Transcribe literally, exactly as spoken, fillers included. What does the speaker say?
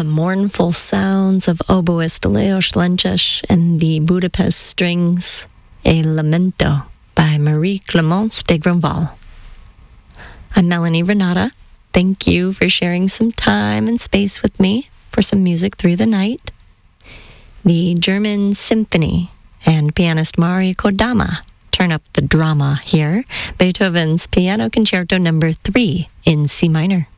the mournful sounds of oboist Leos Lenches and the Budapest Strings, A Lamento by Marie Clémence de Grandval. I'm Melanie Renata. Thank you for sharing some time and space with me for some music through the night. The German Symphony and pianist Mari Kodama turn up the drama here. Beethoven's Piano Concerto number three in C minor.